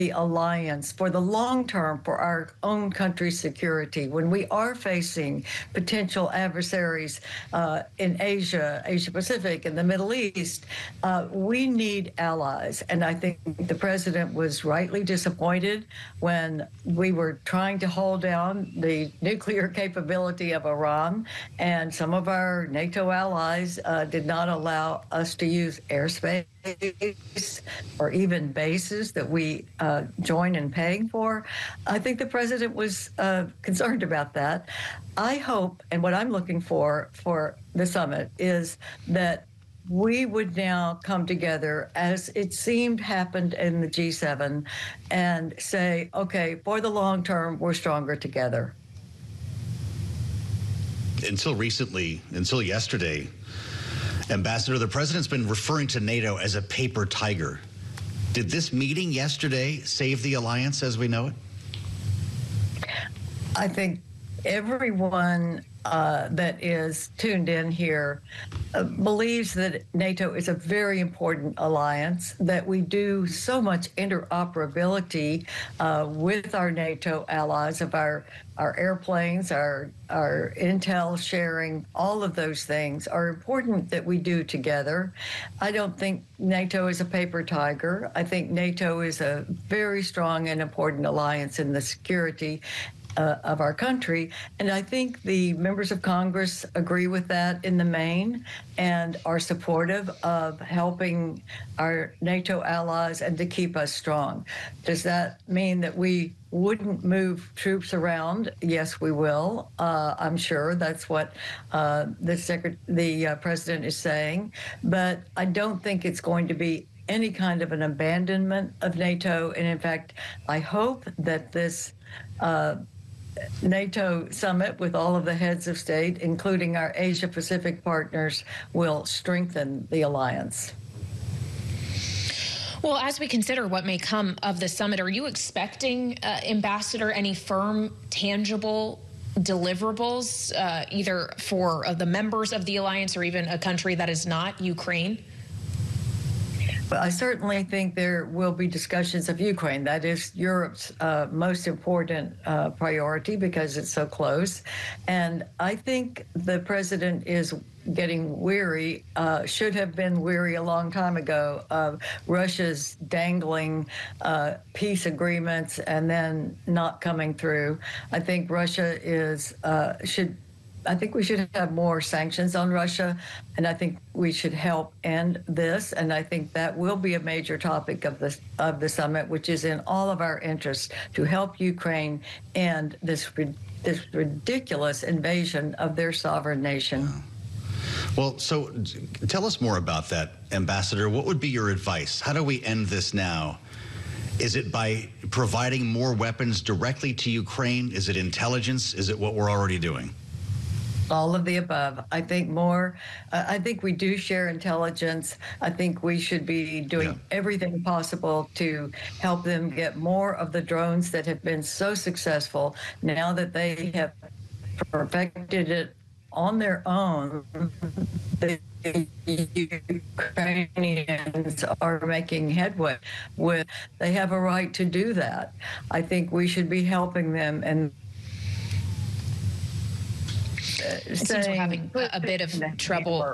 alliance for the long term for our own country's security. When we are facing potential adversaries in Asia, Asia Pacific, and the Middle East, we need allies. And I think the president was rightly disappointed when we were trying to hold down the nuclear capability of Iran, and some of our NATO allies did not allow us to use airspace or even bases that we join in paying for. I think the president was concerned about that. I hope, and what I'm looking for the summit, is that we would now come together, as it seemed happened in the G7, and say, okay, for the long term, we're stronger together. Until recently, until yesterday, Ambassador, the president's been referring to NATO as a paper tiger. Did this meeting yesterday save the alliance as we know it? I think everyone that is tuned in here believes that NATO is a very important alliance, that we do so much interoperability with our NATO allies of our airplanes, our intel sharing, all of those things are important that we do together. I don't think NATO is a paper tiger. I think NATO is a very strong and important alliance in the security of our country. And I think the members of Congress agree with that in the main and are supportive of helping our NATO allies and to keep us strong. Does that mean that we wouldn't move troops around? Yes, we will. I'm sure that's what the president is saying. But I don't think it's going to be any kind of an abandonment of NATO. And in fact, I hope that this NATO summit with all of the heads of state, including our Asia Pacific partners, will strengthen the alliance. Well, as we consider what may come of the summit, are you expecting, Ambassador, any firm, tangible deliverables, either for the members of the alliance or even a country that is not Ukraine? I certainly think there will be discussions of Ukraine. That is Europe's most important priority because it's so close. And I think the president is getting weary, should have been weary a long time ago, of Russia's dangling peace agreements and then not coming through. I think Russia I think we should have more sanctions on Russia, and I think we should help end this. And I think that will be a major topic of the summit, which is in all of our interests to help Ukraine end this ridiculous invasion of their sovereign nation. Wow. Well, so tell us more about that, Ambassador. What would be your advice? How do we end this now? Is it by providing more weapons directly to Ukraine? Is it intelligence? Is it what we're already doing? All of the above. I think more. I think we do share intelligence. I think we should be doing everything possible to help them get more of the drones that have been so successful. Now that they have perfected it on their own, the Ukrainians are making headway with. They have a right to do that. I think we should be helping them and. It seems we're having a bit of trouble.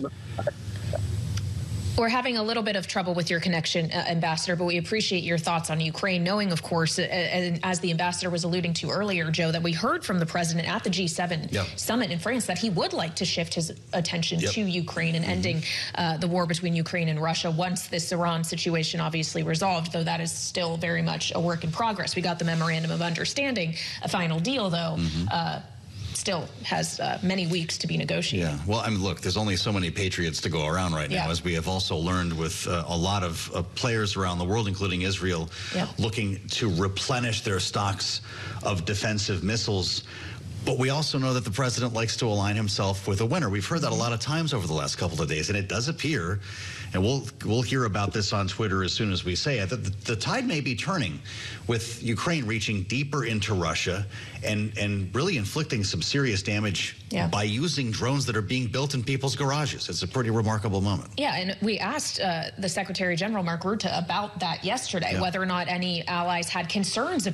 We're having a little bit of trouble with your connection, Ambassador, but we appreciate your thoughts on Ukraine, knowing, of course, as the ambassador was alluding to earlier, Joe, that we heard from the president at the G7 summit in France that he would like to shift his attention to Ukraine and ending the war between Ukraine and Russia once this Iran situation obviously resolved, though that is still very much a work in progress. We got the memorandum of understanding, a final deal, though. Still has many weeks to be negotiated. Yeah, well, I mean, look, there's only so many patriots to go around right now, as we have also learned with a lot of players around the world, including Israel, looking to replenish their stocks of defensive missiles. But we also know that the president likes to align himself with a winner. We've heard that a lot of times over the last couple of days, and it does appear, and we'll hear about this on Twitter as soon as we say it, that the tide may be turning with Ukraine reaching deeper into Russia and really inflicting some serious damage by using drones that are being built in people's garages. It's a pretty remarkable moment. Yeah, and we asked the Secretary General, Mark Rutte, about that yesterday, whether or not any allies had concerns about